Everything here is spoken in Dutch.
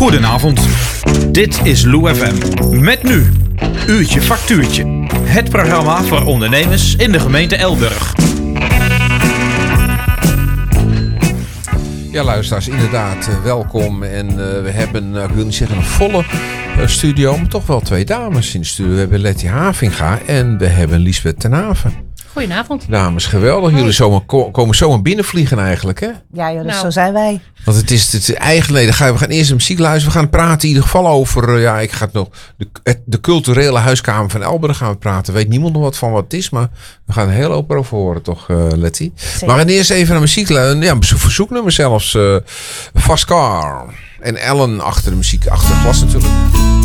Goedenavond, dit is Lou FM. Met nu, Uurtje Factuurtje. Het programma voor ondernemers in de gemeente Elburg. Ja, luisteraars, inderdaad, welkom. En we hebben, ik wil niet zeggen een volle studio, maar toch wel 2 dames in de studio. We hebben Letty Havinga en we hebben Liesbeth ten Haven. Goedenavond. Dames, geweldig. Jullie komen zomaar binnenvliegen eigenlijk, hè? Ja, dus zo zijn wij. Want het is eigenlijk, we gaan eerst een muziek luisteren. We gaan praten in ieder geval over, ik ga het nog, de culturele huiskamer van Elburg gaan we praten. Weet niemand nog wat het is, maar we gaan er heel open over horen, toch, Letty? Zeker. Maar we gaan eerst even naar muziek, een verzoeknummer zelfs. Fast Car. En Ellen achter de muziek, achter het glas natuurlijk.